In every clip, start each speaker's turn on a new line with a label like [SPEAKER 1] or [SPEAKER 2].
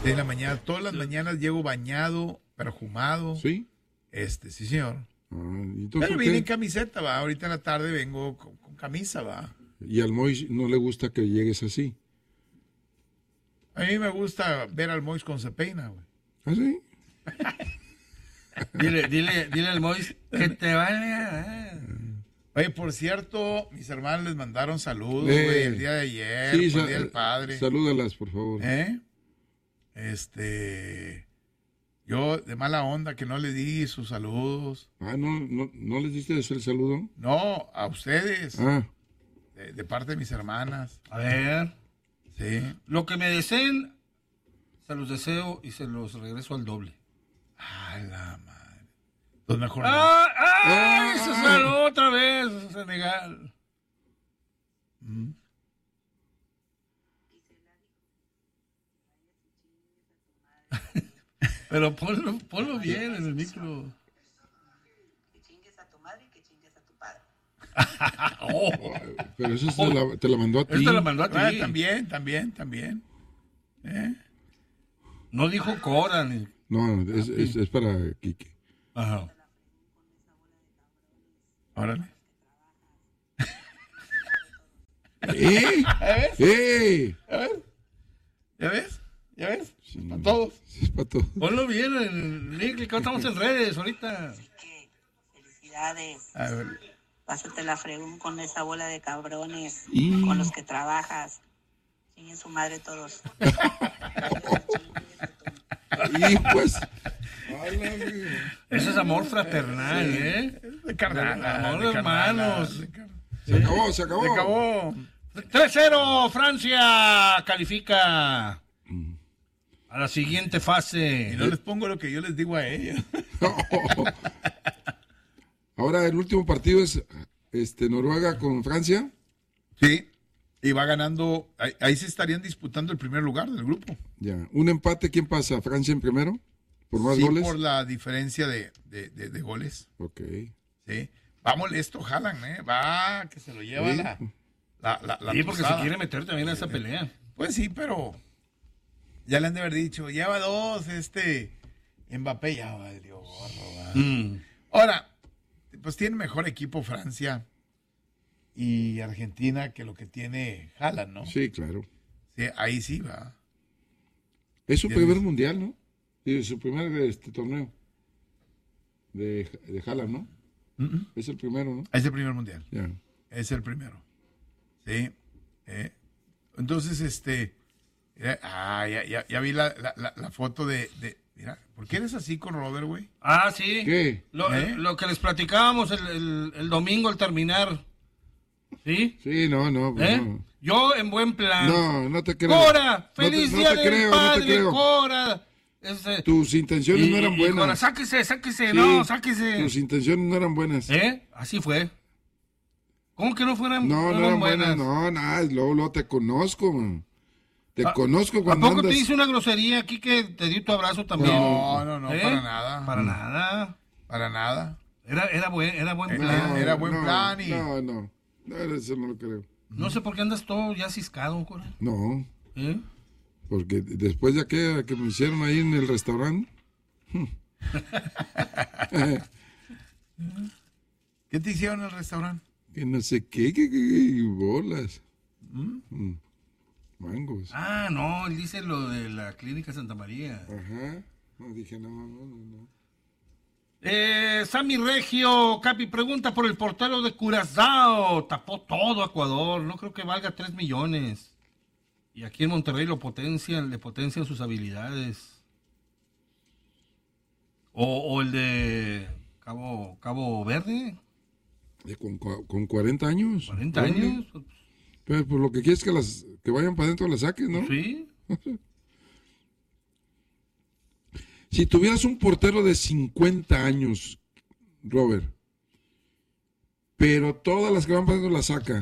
[SPEAKER 1] 6 de la mañana. Todas las mañanas llego bañado, perfumado.
[SPEAKER 2] ¿Sí?
[SPEAKER 1] Sí, señor.
[SPEAKER 2] ¿Y tú
[SPEAKER 1] Pero
[SPEAKER 2] por
[SPEAKER 1] vine
[SPEAKER 2] qué?
[SPEAKER 1] en camiseta, va. Ahorita en la tarde vengo con camisa, va.
[SPEAKER 2] Y al Mois no le gusta que llegues así.
[SPEAKER 1] A mí me gusta ver al Mois con peina, güey.
[SPEAKER 2] ¿Ah, sí?
[SPEAKER 3] Dile al Mois que te vaya.
[SPEAKER 1] Oye, por cierto, mis hermanos les mandaron saludos, güey, el día de ayer,
[SPEAKER 2] Sí,
[SPEAKER 1] por el día del padre.
[SPEAKER 2] Salúdalas, por favor.
[SPEAKER 1] Yo de mala onda que no les di sus saludos.
[SPEAKER 2] ¿No les diste el saludo?
[SPEAKER 1] No, a ustedes,
[SPEAKER 2] Ah,
[SPEAKER 1] de parte de mis hermanas.
[SPEAKER 3] A ver,
[SPEAKER 1] Sí.
[SPEAKER 3] lo que me deseen, se los deseo y se los regreso al doble.
[SPEAKER 1] Ay, la madre. Pues mejor no.
[SPEAKER 3] ¡Ah! ¡Se salió otra vez, Senegal! Pero ponlo bien en el micro.
[SPEAKER 4] Que chingues a tu madre y que chingues a tu padre.
[SPEAKER 2] pero eso te la mandó a ti.
[SPEAKER 3] Esta la mandó a ti.
[SPEAKER 1] Ah, también.
[SPEAKER 3] No dijo Cora ni.
[SPEAKER 2] No, es para Quique.
[SPEAKER 3] Ajá.
[SPEAKER 1] Órale.
[SPEAKER 2] ¡Eh!
[SPEAKER 1] ¿Ya ves?
[SPEAKER 2] Sí,
[SPEAKER 1] Para todos.
[SPEAKER 2] sí, es para todos.
[SPEAKER 3] Ponlo bien, Nick, que estamos en redes ahorita.
[SPEAKER 4] Así que, felicidades.
[SPEAKER 1] A ver.
[SPEAKER 4] Pásate la fregón con esa bola de cabrones
[SPEAKER 2] Y-
[SPEAKER 4] con los que trabajas. Chinguen su madre todos.
[SPEAKER 2] Y pues,
[SPEAKER 3] Eso es amor fraternal, ¿eh?
[SPEAKER 1] De carnal.
[SPEAKER 3] Amor de hermanos.
[SPEAKER 2] se acabó.
[SPEAKER 1] Se acabó.
[SPEAKER 3] 3-0, Francia califica a la siguiente fase.
[SPEAKER 1] Y no les pongo lo que yo les digo a ellos.
[SPEAKER 2] Ahora el último partido es Noruega con Francia.
[SPEAKER 1] Sí. Y va ganando. Ahí se estarían disputando el primer lugar del grupo.
[SPEAKER 2] Ya. Un empate, ¿quién pasa? ¿Francia en primero? ¿Por más
[SPEAKER 1] Sí,
[SPEAKER 2] goles?
[SPEAKER 1] por la diferencia de goles.
[SPEAKER 2] Ok.
[SPEAKER 1] Sí. Va molesto Haaland, ¿eh? Va, que se lo lleva
[SPEAKER 2] Sí.
[SPEAKER 1] la
[SPEAKER 3] Sí, porque se
[SPEAKER 1] tostada.
[SPEAKER 3] quiere meter también a esa pelea.
[SPEAKER 1] Pues sí, pero ya le han de haber dicho, lleva 2, Mbappé ya valió gorro, va. Ahora, pues tiene mejor equipo Francia y Argentina que lo que tiene Haaland, ¿no?
[SPEAKER 2] Sí, claro.
[SPEAKER 1] Sí, ahí sí va.
[SPEAKER 2] Es su
[SPEAKER 1] ¿Tienes?
[SPEAKER 2] primer mundial, ¿no? Sí, su primer torneo de Haaland, ¿no? Es el primero, ¿no?
[SPEAKER 1] Es el primer mundial.
[SPEAKER 2] Ya.
[SPEAKER 1] Es el primero. Sí. Entonces, ya vi la foto de. Mira, ¿por qué eres así con Robert, güey?
[SPEAKER 3] Ah, sí.
[SPEAKER 2] ¿Qué?
[SPEAKER 3] Lo que les platicábamos el domingo al terminar. ¿Sí?
[SPEAKER 2] Sí, no. Pues
[SPEAKER 3] ¿Eh?
[SPEAKER 2] no.
[SPEAKER 3] Yo en buen plan.
[SPEAKER 2] No te creo.
[SPEAKER 3] ¡Cora! ¡Feliz
[SPEAKER 2] no
[SPEAKER 3] día
[SPEAKER 2] te
[SPEAKER 3] del
[SPEAKER 2] creo,
[SPEAKER 3] padre,
[SPEAKER 2] no te creo.
[SPEAKER 3] Cora!
[SPEAKER 2] Tus intenciones no eran
[SPEAKER 3] Cora,
[SPEAKER 2] buenas.
[SPEAKER 3] sáquese,
[SPEAKER 2] Sí,
[SPEAKER 3] no, sáquese.
[SPEAKER 2] Tus intenciones no eran buenas.
[SPEAKER 3] Así fue. ¿Cómo que no fueran
[SPEAKER 2] No eran buenas. No, nada, luego te conozco, man. Te conozco
[SPEAKER 3] ¿A
[SPEAKER 2] cuando
[SPEAKER 3] poco
[SPEAKER 2] andas.
[SPEAKER 3] te hice una grosería aquí que te di tu abrazo también?
[SPEAKER 1] No,
[SPEAKER 3] ¿Eh?
[SPEAKER 1] para nada.
[SPEAKER 3] Para nada.
[SPEAKER 1] Para nada.
[SPEAKER 3] Era buen plan.
[SPEAKER 2] No,
[SPEAKER 1] Era buen plan y-
[SPEAKER 2] No, eso no lo creo.
[SPEAKER 3] No sé por qué andas todo ya ciscado, Cora.
[SPEAKER 2] No,
[SPEAKER 3] ¿Eh?
[SPEAKER 2] porque después de aquella que me hicieron ahí en el restaurante,
[SPEAKER 1] ¿Qué te hicieron en el restaurante?
[SPEAKER 2] que no sé qué, que bolas. Mangos.
[SPEAKER 3] Ah, no, él dice lo de la clínica Santa María.
[SPEAKER 2] Ajá. No, dije, no.
[SPEAKER 3] Sammy Regio, Capi, pregunta por el portero de Curazao. Tapó todo Ecuador, no creo que valga 3 millones. Y aquí en Monterrey le potencian sus habilidades. O el de Cabo Verde,
[SPEAKER 2] Con 40 años.
[SPEAKER 3] 40
[SPEAKER 2] Órale.
[SPEAKER 3] años.
[SPEAKER 2] Pero pues lo que quieres es que vayan para adentro las saques, ¿no?
[SPEAKER 3] Sí.
[SPEAKER 2] Si tuvieras un portero de 50 años, Robert, pero todas las que van pasando las saca,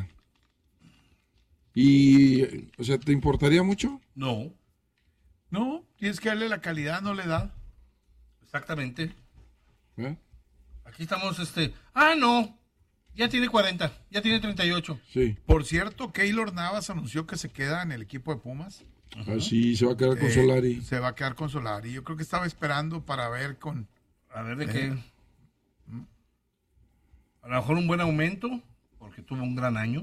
[SPEAKER 2] y, o sea, ¿te importaría mucho?
[SPEAKER 3] No,
[SPEAKER 1] No, tienes que darle la calidad, no le da.
[SPEAKER 3] exactamente.
[SPEAKER 2] ¿Eh?
[SPEAKER 3] Aquí estamos, no, ya tiene 40, ya tiene 38.
[SPEAKER 2] Sí.
[SPEAKER 1] Por cierto, Keylor Navas anunció que se queda en el equipo de Pumas.
[SPEAKER 2] Así se va a quedar con Solari.
[SPEAKER 1] Se va a quedar con Solari. Yo creo que estaba esperando para ver con...
[SPEAKER 3] A ver de qué. A lo mejor un buen aumento, porque tuvo un gran año.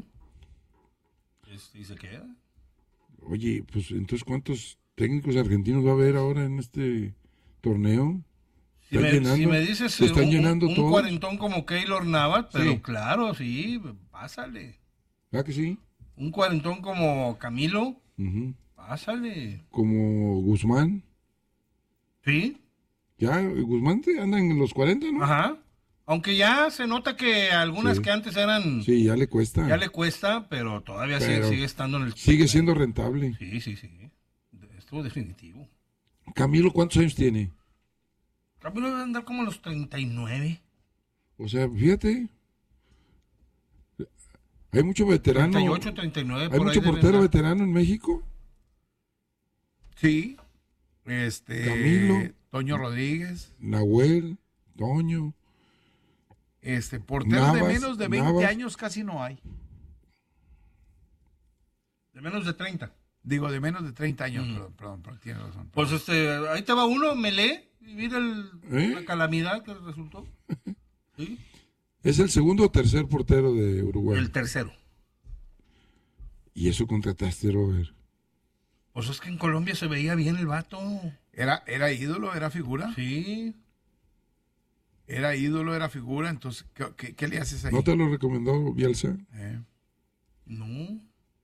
[SPEAKER 3] Y se queda.
[SPEAKER 2] Oye, pues entonces, ¿cuántos técnicos argentinos va a haber ahora en este torneo?
[SPEAKER 3] Si me dices
[SPEAKER 2] se están llenando
[SPEAKER 3] un
[SPEAKER 2] todos.
[SPEAKER 3] cuarentón como Keylor Navas, pero
[SPEAKER 2] Sí.
[SPEAKER 3] claro, sí, pásale.
[SPEAKER 2] ¿Verdad que sí?
[SPEAKER 3] Un cuarentón como Camilo,
[SPEAKER 2] Ujú.
[SPEAKER 3] pásale.
[SPEAKER 2] Como Guzmán.
[SPEAKER 3] Sí,
[SPEAKER 2] Ya, Guzmán anda en los 40, ¿no?
[SPEAKER 3] ajá. Aunque ya se nota que algunas
[SPEAKER 2] Sí.
[SPEAKER 3] que antes eran,
[SPEAKER 2] Sí, ya le cuesta.
[SPEAKER 3] ya le cuesta, pero todavía
[SPEAKER 2] Pero
[SPEAKER 3] sigue estando en el...
[SPEAKER 2] Sigue siendo rentable.
[SPEAKER 3] Sí. Estuvo definitivo.
[SPEAKER 2] Camilo, ¿cuántos años tiene?
[SPEAKER 3] Camilo debe andar como a los 39.
[SPEAKER 2] O sea, fíjate. Hay mucho veterano.
[SPEAKER 3] 38, 39,
[SPEAKER 2] Hay
[SPEAKER 3] por ahí
[SPEAKER 2] mucho
[SPEAKER 3] debe
[SPEAKER 2] portero
[SPEAKER 3] andar.
[SPEAKER 2] veterano en México.
[SPEAKER 1] Sí.
[SPEAKER 2] Camilo.
[SPEAKER 1] Toño Rodríguez.
[SPEAKER 2] Nahuel, Toño.
[SPEAKER 1] Porteros de
[SPEAKER 2] Navas,
[SPEAKER 1] menos de 20
[SPEAKER 2] Navas.
[SPEAKER 1] años casi no hay.
[SPEAKER 3] De menos de 30.
[SPEAKER 1] Digo, de menos de 30 años, perdón, tienes razón.
[SPEAKER 3] Pues ahí te va uno, Melé, y mira
[SPEAKER 2] ¿Eh?
[SPEAKER 3] la calamidad que resultó. ¿Sí?
[SPEAKER 2] Es el segundo o tercer portero de Uruguay.
[SPEAKER 3] El tercero.
[SPEAKER 2] Y eso contrataste, Robert.
[SPEAKER 3] Pues es que en Colombia se veía bien el vato.
[SPEAKER 1] Era ídolo, era figura.
[SPEAKER 3] Sí.
[SPEAKER 1] Era ídolo, era figura. Entonces, ¿qué le haces ahí?
[SPEAKER 2] ¿No te lo recomendó Bielsa?
[SPEAKER 3] No.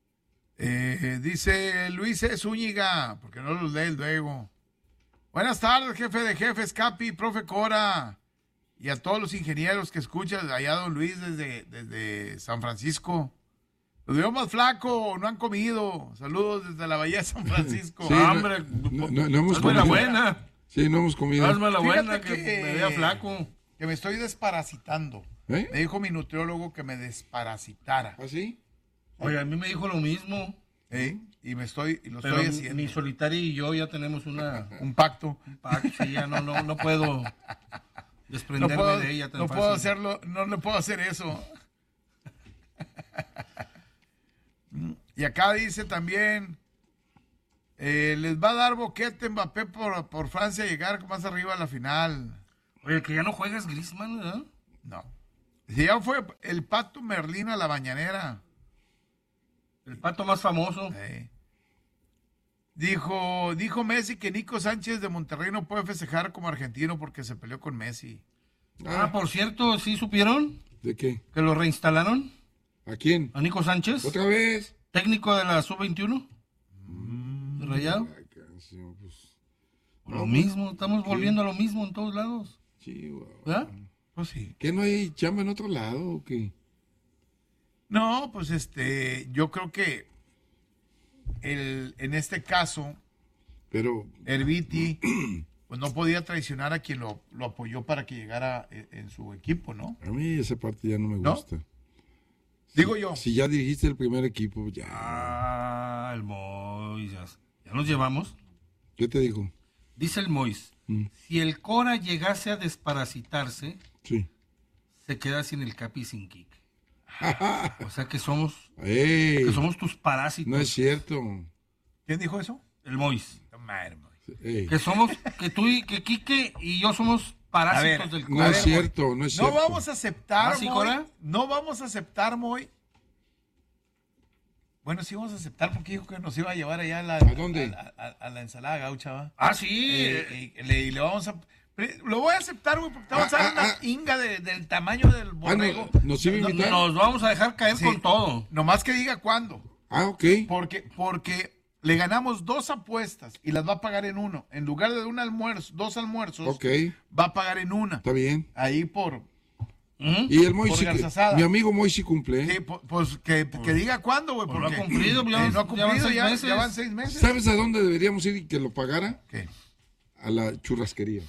[SPEAKER 1] Dice Luis Zúñiga, porque no los lee luego. Buenas tardes, jefe de jefes, Capi, profe Cora, y a todos los ingenieros que escuchan, allá don Luis desde San Francisco. Los veo más flaco, no han comido. Saludos desde la Bahía de San Francisco.
[SPEAKER 2] Sí,
[SPEAKER 3] Hombre,
[SPEAKER 2] no hemos
[SPEAKER 3] hazme la
[SPEAKER 2] comido.
[SPEAKER 3] buena.
[SPEAKER 2] Sí, no hemos comido.
[SPEAKER 3] Hazme la
[SPEAKER 1] Fíjate
[SPEAKER 3] buena que me vea flaco.
[SPEAKER 1] Que me estoy desparasitando.
[SPEAKER 2] ¿Eh?
[SPEAKER 1] Me dijo mi nutriólogo que me desparasitara.
[SPEAKER 2] ¿Ah, sí?
[SPEAKER 3] Oye, a mí me dijo lo mismo.
[SPEAKER 1] Y lo estoy
[SPEAKER 3] Pero
[SPEAKER 1] haciendo.
[SPEAKER 3] mi solitario y yo ya tenemos
[SPEAKER 1] Un pacto.
[SPEAKER 3] un pacto. Sí, ya no puedo desprenderme de ella tan
[SPEAKER 1] no
[SPEAKER 3] fácil.
[SPEAKER 1] puedo hacerlo, no le puedo hacer eso. Y acá dice también, les va a dar boquete Mbappé por Francia llegar más arriba a la final.
[SPEAKER 3] Oye, que ya no juegas Griezmann, ¿verdad?
[SPEAKER 1] No. Si ya fue el Pato Merlín a la bañanera.
[SPEAKER 3] El pato más famoso.
[SPEAKER 1] Dijo Messi que Nico Sánchez de Monterrey no puede festejar como argentino porque se peleó con Messi.
[SPEAKER 3] Por cierto, ¿sí supieron
[SPEAKER 2] ¿De qué?
[SPEAKER 3] que lo reinstalaron
[SPEAKER 2] ¿A quién?
[SPEAKER 3] a Nico Sánchez?
[SPEAKER 2] ¿Otra vez?
[SPEAKER 3] Técnico de la Sub-21. ¿De Rayado?
[SPEAKER 2] Ay, canción, pues,
[SPEAKER 3] Lo mismo, estamos volviendo a lo mismo en todos lados.
[SPEAKER 2] chihuahua.
[SPEAKER 3] ¿Verdad?
[SPEAKER 1] Pues sí.
[SPEAKER 2] ¿Qué no hay chamba en otro lado o qué?
[SPEAKER 1] No, pues yo creo que en este caso,
[SPEAKER 2] Pero,
[SPEAKER 1] Herbiti, pues no podía traicionar a quien lo apoyó para que llegara en su equipo, ¿no?
[SPEAKER 2] a mí esa parte ya no me
[SPEAKER 1] ¿No?
[SPEAKER 2] gusta.
[SPEAKER 1] Digo yo.
[SPEAKER 2] Si ya dirigiste el primer equipo, ya.
[SPEAKER 3] El Mois. Ya nos llevamos.
[SPEAKER 2] ¿Qué te dijo?
[SPEAKER 3] Dice el Mois, si el Cora llegase a desparasitarse,
[SPEAKER 2] Sí.
[SPEAKER 3] se queda sin el Capi y sin Kik. O sea que somos
[SPEAKER 2] ¡Ey!
[SPEAKER 3] tus parásitos.
[SPEAKER 2] No es cierto.
[SPEAKER 1] ¿Quién dijo eso?
[SPEAKER 3] El Mois.
[SPEAKER 2] Ey,
[SPEAKER 3] Que somos, que tú y que Quique y yo somos parásitos
[SPEAKER 1] A ver,
[SPEAKER 3] del
[SPEAKER 2] no
[SPEAKER 3] Cora.
[SPEAKER 2] es cierto, no es
[SPEAKER 1] No
[SPEAKER 2] cierto.
[SPEAKER 1] vamos a aceptar,
[SPEAKER 3] ¿Ah, sí,
[SPEAKER 1] Moy.
[SPEAKER 3] Cora?
[SPEAKER 1] No vamos a aceptar, Moy. Bueno, sí vamos a aceptar porque dijo que nos iba a llevar allá
[SPEAKER 2] ¿A dónde?
[SPEAKER 1] a la ensalada gaucha, ¿va?
[SPEAKER 3] Ah, sí.
[SPEAKER 1] Y le vamos a... Lo voy a aceptar, güey, porque te vamos a dar una inga del tamaño del borrego.
[SPEAKER 2] ¿nos iba a invitar?
[SPEAKER 3] Nos vamos a dejar caer
[SPEAKER 1] Sí.
[SPEAKER 3] con todo.
[SPEAKER 1] Nomás que diga cuándo.
[SPEAKER 2] Ok.
[SPEAKER 1] Porque le ganamos 2 apuestas y las va a pagar en uno. En lugar de 2 almuerzos,
[SPEAKER 2] Ok,
[SPEAKER 1] va a pagar en una.
[SPEAKER 2] está bien.
[SPEAKER 1] Ahí por...
[SPEAKER 2] Y el Moisés,
[SPEAKER 1] garzazada.
[SPEAKER 2] mi amigo Moisés cumple. ¿eh?
[SPEAKER 1] Sí, pues que diga cuándo, güey.
[SPEAKER 3] Pues no ha
[SPEAKER 1] porque
[SPEAKER 3] cumplido, ya
[SPEAKER 1] no ha
[SPEAKER 3] van
[SPEAKER 1] cumplido,
[SPEAKER 3] 6
[SPEAKER 1] ya
[SPEAKER 3] meses.
[SPEAKER 1] van 6 meses.
[SPEAKER 2] ¿Sabes a dónde deberíamos ir y que lo pagara?
[SPEAKER 1] ¿Qué?
[SPEAKER 2] A la churrasquería.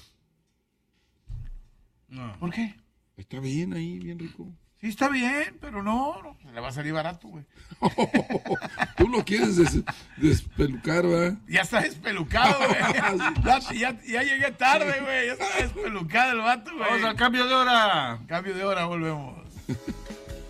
[SPEAKER 3] No.
[SPEAKER 1] ¿Por qué?
[SPEAKER 2] Está bien ahí, bien rico.
[SPEAKER 1] Sí, está bien, pero no, le va a salir barato, güey.
[SPEAKER 2] Tú lo quieres despelucar, ¿verdad?
[SPEAKER 1] Ya está despelucado, güey. Ya llegué tarde, güey. Ya está despelucado el vato, güey.
[SPEAKER 3] Vamos al cambio de hora.
[SPEAKER 1] Cambio de hora, volvemos.